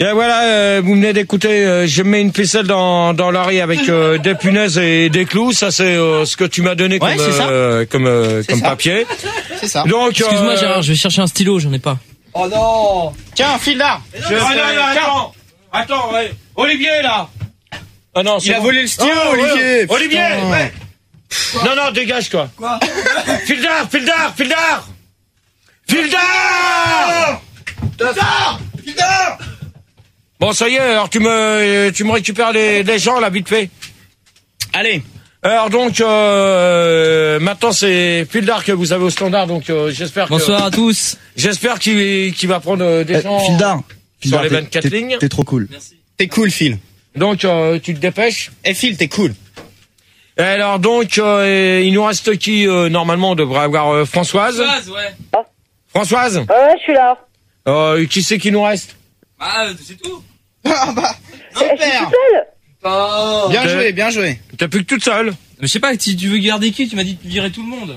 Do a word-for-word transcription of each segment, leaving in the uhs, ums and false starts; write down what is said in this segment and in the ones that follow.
Et voilà, euh, vous venez d'écouter, euh, je mets une ficelle dans, dans l'oreille avec euh, des punaises et des clous. Ça, c'est euh, ce que tu m'as donné ouais, comme, euh, comme, euh, comme papier. C'est ça. Donc, excuse-moi euh... Gérard, je vais chercher un stylo, j'en ai pas. Oh non. Tiens, fil d'art. Je... Ah, non, non, attends, attends, ouais. Olivier, là. Ah non, il a bon. volé le stylo, oh, Olivier. Ouais. Olivier, ouais. Non, non, dégage, toi. Quoi? Fil d'art, fil d'art, fil d'art. Fil d'art. Fil d'art. Fil d'art. Bon, ça y est, alors tu me, tu me récupères les, les gens, là, vite fait. Allez. Alors donc, euh, maintenant c'est Fildar que vous avez au standard, donc euh, j'espère que... Bonsoir à tous. J'espère qu'il qu'il va prendre euh, des eh, gens Fildar, sur Fildar, les vingt-quatre lignes. T'es trop cool. Merci. T'es cool, Phil. Donc euh, tu te dépêches. Eh, Phil, t'es cool. Et alors donc, euh, il nous reste qui euh, normalement on devrait avoir euh, Françoise. Françoise, ouais. Ah. Françoise. Ouais, je suis là. Euh, qui c'est qui nous reste? Ah, c'est tout. Ah bah, Je suis toute seule. Oh. bien joué, bien joué. T'as plus que toute seule. Mais je sais pas, si tu veux garder qui, tu m'as dit de virer tout le monde.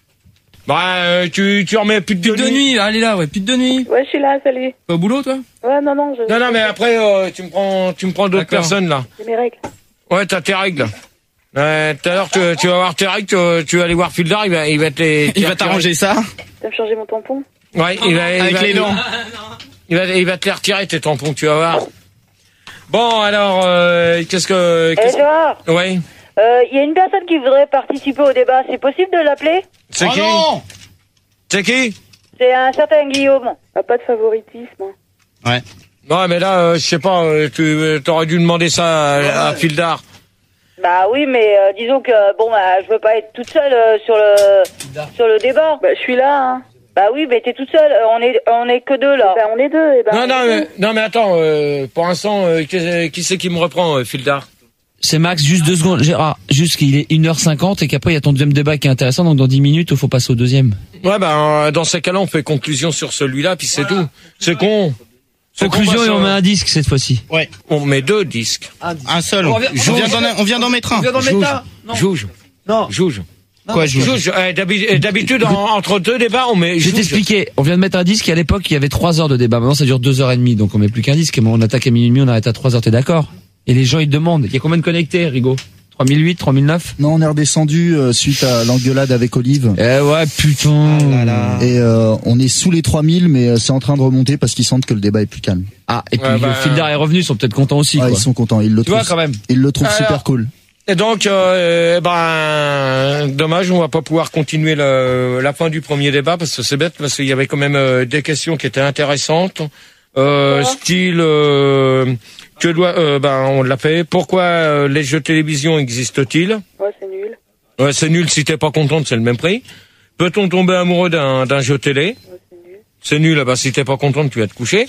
Bah, euh, tu, tu remets plus de Plus de nuit. nuit, allez là, ouais, plus de nuit. Ouais, je suis là, salut. T'es au boulot, toi? Ouais, non, non, je... Non, non, mais après, euh, tu me prends, tu me prends d'autres D'accord. personnes, là. J'ai mes règles. Ouais, t'as tes règles. Ouais, tout à l'heure, tu, tu vas voir tes règles, tu, tu vas aller voir Fildar, il va, il va te... Il va t'arranger ça. Tu vas me changer mon tampon? Ouais, il va, il Avec va, les il, dents. il va, il va te les retirer, tes tampons, tu vas voir. Bon, alors, euh, qu'est-ce que... Eh, qu'est-ce- Gérard, Ouais. il y a une personne qui voudrait participer au débat. C'est possible de l'appeler? C'est Oh qui? non. C'est qui? C'est un certain Guillaume. Ah, pas de favoritisme. Ouais. Non, mais là, euh, je sais pas, euh, tu euh, t'aurais dû demander ça à, à Fildar. Bah oui, mais euh, disons que, bon, bah, je veux pas être toute seule euh, sur le sur le débat. Bah, je suis là, hein. Bah oui, mais t'es toute seule. Euh, on est on est que deux, là. Bah, on est deux. Et ben, Non, on non, est mais, deux. non, mais attends, euh, pour l'instant, euh, qui, qui c'est qui me reprend, euh, Fildar? C'est Max, juste deux secondes, Gérard, juste qu'il est une heure cinquante et qu'après il y a ton deuxième débat qui est intéressant, donc dans dix minutes, il faut passer au deuxième. Ouais, ben, dans ces cas-là, on fait conclusion sur celui-là, puis c'est tout. C'est con. C'est Conclusion con, et parce on que- met un disque cette fois-ci. Ouais. On met deux disques. Un seul. On On vient- vient d'en, on vient d'en mettre un. Jouge. Non. Jouge. Non. Jouge. Quoi, je Jouge. Eh, d'habi- D'habitude, en- entre deux débats, on met Je vais Jouge. t'expliquer, on vient de mettre un disque et à l'époque il y avait trois heures de débat, maintenant ça dure deux heures et demie, donc on met plus qu'un disque, et on attaque à minuit et demi, on arrête à trois heures, t'es d'accord? Et les gens ils demandent, il y a combien de connectés, Rigaud? trois mille huit, trois mille neuf? Non, on est redescendu euh, suite à l'engueulade avec Olive. Eh ouais, putain. Ah là là. Et euh, on est sous les trois mille, mais euh, c'est en train de remonter parce qu'ils sentent que le débat est plus calme. Ah, et puis Ouais, bah, le Fildar est revenu, ils sont peut-être contents aussi, Ah, quoi. ils sont contents, ils le Tu vois, trouvent, quand même. ils le trouvent Alors, super cool. Et donc, euh, ben, dommage, on va pas pouvoir continuer le, la fin du premier débat parce que c'est bête, parce qu'il y avait quand même euh, des questions qui étaient intéressantes, euh, style, euh, que doit, euh, ben, on l'a fait. Pourquoi euh, les jeux télévision existent-ils? Ouais, c'est nul. Ouais, c'est nul si t'es pas contente, c'est le même prix. Peut-on tomber amoureux d'un d'un jeu télé? Ouais, c'est nul. C'est nul, ah bah si t'es pas contente, tu vas te coucher.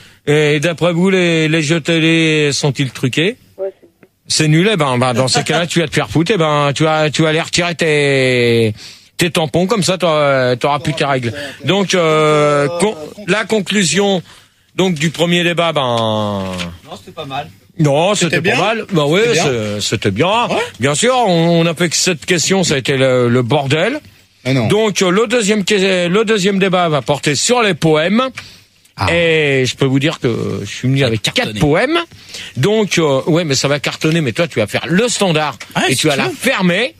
Et d'après vous, les, les jeux télé sont-ils truqués? Ouais, c'est nul. C'est nul, eh ben, ben dans ces cas-là, tu vas te faire foutre, eh ben, tu vas, tu vas aller retirer tes, tes tampons, comme ça, t'auras, t'auras plus tes règles. Donc, euh, con- la conclusion, donc, du premier débat, ben, Non, c'était pas mal. non, c'était C'était pas bien mal. Ben oui, C'était bien c'est- c'était bien. Bien sûr, on, on a fait que cette question, ça a été le, le bordel. Ah non. Donc, euh, le deuxième, que- le deuxième débat va porter sur les poèmes. Ah. Et je peux vous dire que je suis venu avec quatre poèmes. Donc, euh, ouais, mais ça va cartonner. Mais toi, tu vas faire le standard Ah, et si tu vas tu la veux. fermer.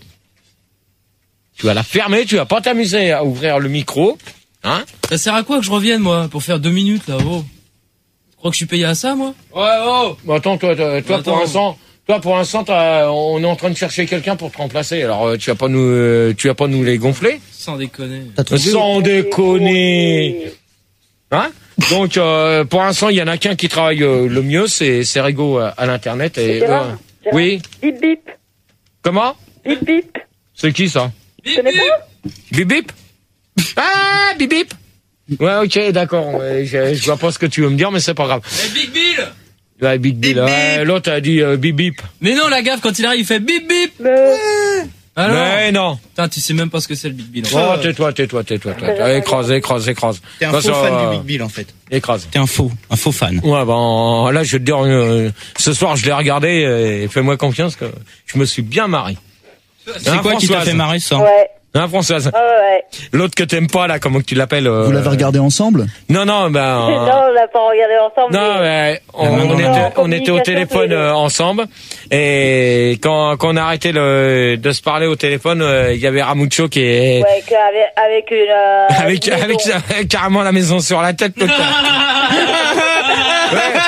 Tu vas la fermer. Tu vas pas t'amuser à ouvrir le micro, hein? Ça sert à quoi que je revienne, moi, pour faire deux minutes, là, oh? Tu crois que je suis payé à ça, moi? Ouais, oh! Bon, attends, toi, toi, toi, pour Attends. l'instant, toi, pour l'instant, t'as- on est en train de chercher quelqu'un pour te remplacer. Alors, euh, tu vas pas nous, euh, tu vas pas nous les gonfler, Sans déconner. T'as trouvé sans déconner, hein? Donc, euh, pour l'instant, il y en a qu'un qui travaille euh, le mieux, c'est c'est Rigaud à, à l'internet. Et Gérard, euh, Gérard. oui, Bip bip. comment? Bip bip. C'est qui ça? Tu connais pas? Bip bip. Ah, bip bip. Ouais, ok, d'accord. Ouais, je, je vois pas ce que tu veux me dire, mais c'est pas grave. Eh, Big Bill! Ouais, bip bip. Bip, Ouais, l'autre a dit euh, bip bip. Mais non, la gaffe, quand il arrive, il fait bip bip! Mais... Alors? Mais non. Putain, tu sais même pas ce que c'est le Big Bill. Oh, tais-toi, tais-toi, tais-toi. tais-toi. Écrase, écrase, écrase. T'es un Parce faux que, fan euh, du Big Bill, en fait. Écrase. T'es un faux, un faux fan. Ouais, ben, là, je vais te dire, euh, ce soir, je l'ai regardé, et fais-moi confiance que je me suis bien marré. C'est quoi qui t'a fait marrer, ça? Ouais. Hein, Françoise? Ah ouais, ouais. L'autre que t'aimes pas, là, comment tu l'appelles? Euh... Vous l'avez regardé ensemble? Non, non, ben... Euh... Non, on l'a pas regardé ensemble. Non, mais... mais on, on, était, on était au téléphone euh, ensemble, et quand, quand on a arrêté le, de se parler au téléphone, il euh, y avait Ramucho qui est... Ouais, avec, avec une... Euh, avec, une avec, avec carrément la maison sur la tête, peut-être. Ouais.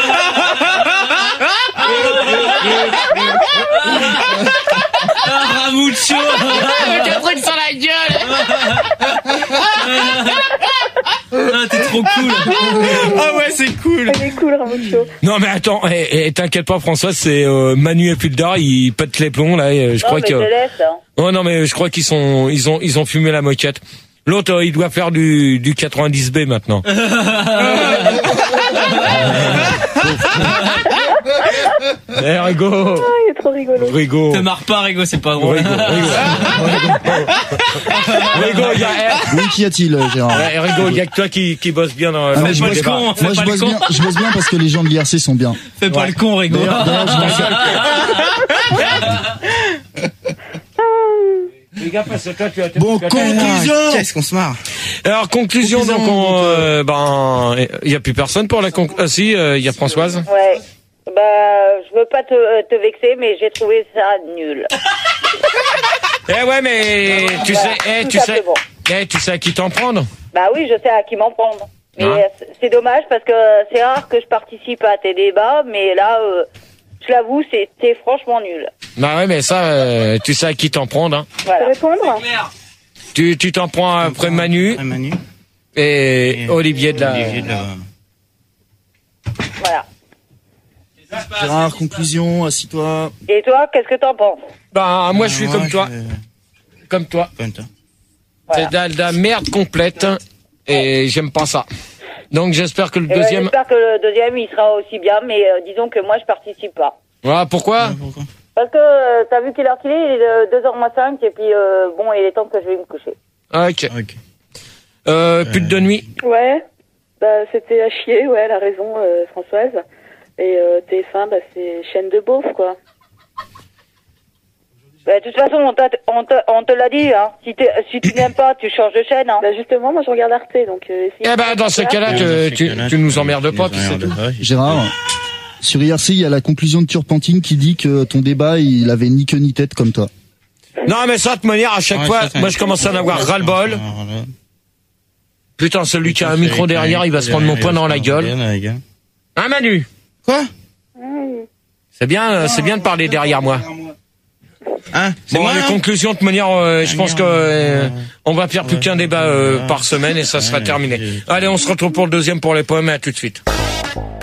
Ramucho avec un truc sur la gueule. Ah, t'es trop cool. Ah ouais, c'est cool. Il est cool, Ramucho. Non mais attends, et, et t'inquiète pas François, c'est euh, Manu et Puldar, ils pètent les plombs là. Et, je non, crois mais que. je te laisse, hein. Oh non mais je crois qu'ils sont, ils ont, ils ont fumé la moquette. L'autre, euh, il doit faire du, du quatre-vingt-dix B maintenant. Eh, Rigo. Ah, il est trop rigolo. Rigo. Te marre pas, Rigo, c'est pas drôle. Rigo, Rigo. Rigo, il y a, Oui, qu'y a-t-il, Gérard? eh, Rigo, il y a que toi qui, qui bosse bien dans, Ah, dans mais le je bosse débat. con, Moi, fais je pas le bosse con. bien, je bosse bien parce que les gens de l'I R C sont bien. Fais pas Ouais. le con, Rigo. D'ailleurs, d'ailleurs, je m'en sers- Les gars, parce que toi, tu as Bon, tu as- conclusion. Qu'est-ce qu'on se marre. Alors, conclusion, donc, on, euh, ben, il y a plus personne pour la conclusion. Ah si, il y a Françoise. Ouais. Bah, je veux pas te, te vexer, mais j'ai trouvé ça nul. Eh ouais, mais tu Voilà, sais, eh, tout tu à sais, fait bon. eh, tu sais à qui t'en prendre. Bah oui, je sais à qui m'en prendre. Mais Hein c'est- c'est dommage parce que c'est rare que je participe à tes débats, mais là, euh, je l'avoue, c'est c'est franchement nul. Bah ouais, mais ça, euh, tu sais à qui t'en prendre. Hein. Voilà. Répondre Tu, tu t'en prends après Manu Ah, Manu. et Et Olivier de la. Olivier de la- Voilà. Gérard, conclusion, assis-toi. Et toi, qu'est-ce que t'en penses? Bah moi, je suis Ah, comme moi, toi, je- comme toi. Comme toi. Voilà. C'est de la, de la merde complète et j'aime pas ça. Donc j'espère que le Eh ben, deuxième. J'espère que le deuxième, il sera aussi bien, mais euh, disons que moi, je participe pas. Voilà, pourquoi? Pourquoi? Parce que euh, t'as vu quelle heure qu'il est? Il est de deux heures moins cinq, et puis euh, bon, il est temps que je vais me coucher. Ok. Ok. Euh, plus de nuit. Ouais, bah c'était à chier, ouais, elle a raison, euh, Françoise. Et euh, T F un, bah c'est chaîne de beauf, quoi. Bah, de toute façon, on, t'a- on te, on te l'a dit, hein. Si, t'es- si tu n'aimes pas, tu changes de chaîne, hein. Bah justement, moi je regarde Arte, donc... Euh, essayez Eh de- ben dans ce cas-là, Dans tu, ces tu, cas-là, tu nous emmerdes pas, tu puis nous c'est tout. emmerdes pas. Gérard, sur I R C, il y a la conclusion de Turpentine qui dit que ton débat, il avait ni queue ni tête comme toi. Non mais ça, de toute manière, à chaque Ouais, fois, ça, ça- moi je commence à en avoir ras-le-bol. Alors, là, Putain, celui qui a un micro derrière, il va se prendre mon poing dans la gueule. Hein Manu? Mmh. C'est bien, euh, c'est bien de parler derrière moi. Hein? C'est Bon, moi, les hein? conclusions, de toute manière, euh, je Ah, pense que merde. euh, on va faire plus Ouais. qu'un débat euh, Ouais. par semaine et ça sera Ouais, terminé. j'ai- Allez, on se retrouve pour le deuxième pour les poèmes, à tout de suite.